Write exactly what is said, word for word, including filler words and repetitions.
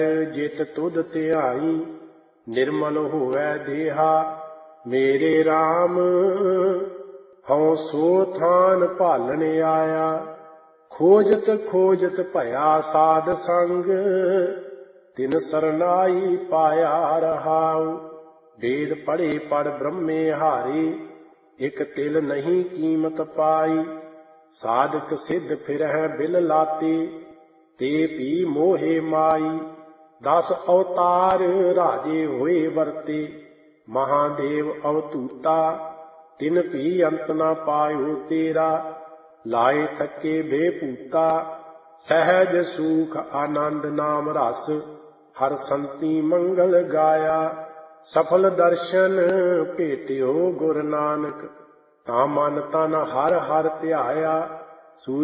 ਜਿਤ ਤੁਧ ਧਿਆਈ ਨਿਰਮਲ ਹੋਵੈ ਦੇਹਾ। ਮੇਰੇ RAM ਹਉ ਸੋ ਥਾਨ ਭਾਲਣ ਆਇਆ। ਖੋਜਤ ਖੋਜਤ ਭਇਆ ਸਾਧ ਸੰਗ ਤਿਨ ਸਰਨਾਈ ਪਾਇਆ ਰਹਾਉ। ਵੇਦ ਪੜ੍ਹੇ ਪੜ ਬ੍ਰਹਮੇ ਹਾਰੇ ਇਕ ਤਿਲ ਨਹੀਂ ਕੀਮਤ ਪਾਈ। ਸਾਧਕ ਸਿੱਧ ਫਿਰਹਿ ਬਿਲ ਲਾਤੇ ਤੇ ਭੀ ਮੋਹਿ ਮਾਈ। ਦਸ ਅਵਤਾਰ ਰਾਜੇ ਹੋਏ ਵਰਤੇ ਮਹਾਦੇਵ ਅਵਤੂਤਾ। ਤਿਨ ਭੀ ਅੰਤ ਨਾ ਪਾਇਓ ਤੇਰਾ ਲਾਏ ਥੱਕੇ ਬੇਭੂਤਾ। ਸਹਿਜ ਸੂਖ ਆਨੰਦ ਨਾਮ ਰਸ ਹਰ ਸੰਤੀ ਮੰਗਲ ਗਾਇਆ। ਸਫਲ ਦਰਸ਼ਨ ਭੇਟਿਓ ਗੁਰ ਨਾਨਕ ਤਾਂ ਮਨ ਤਨ ਹਰ ਹਰ ਧਿਆਇਆ।